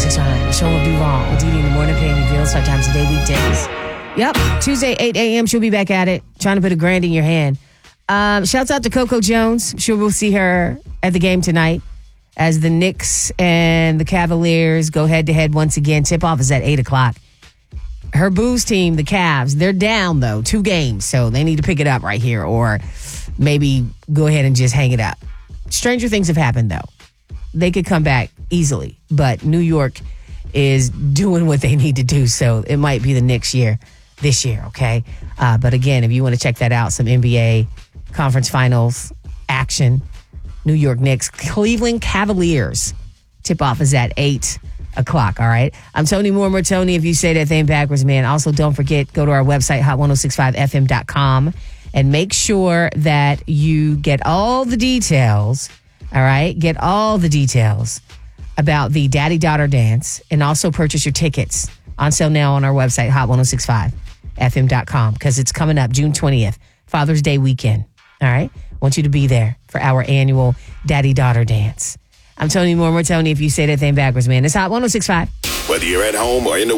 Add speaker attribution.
Speaker 1: Time. The show will do wrong. With Dee Dee in the morning, paying your bills 5 times a day, weekdays. Yep, Tuesday, 8 a.m. She'll be back at it, trying to put $1,000 in your hand. Shouts out to Coco Jones. Sure, we'll see her at the game tonight as the Knicks and the Cavaliers go head-to-head once again. Tip-off is at 8 o'clock. Her Booze team, the Cavs, they're down, though, 2 games, so they need to pick it up right here or maybe go ahead and just hang it up. Stranger things have happened, though. They could come back easily, but New York is doing what they need to do, so it might be the Knicks this year, okay? But again, if you want to check that out, some NBA conference finals action, New York Knicks, Cleveland Cavaliers. Tip-off is at 8 o'clock, all right? I'm Tony Moore, Tony, if you say that thing backwards, man. Also, don't forget, go to our website, hot1065fm.com, and make sure that you get all the details, all right? Get all the details about the daddy-daughter dance, and also purchase your tickets on sale now on our website, hot1065fm.com, because it's coming up June 20th, Father's Day weekend, all right? I want you to be there for our annual daddy-daughter dance. I'm Tony Moore, Tony, if you say that thing backwards, man. It's Hot 1065.
Speaker 2: Whether you're at home or in the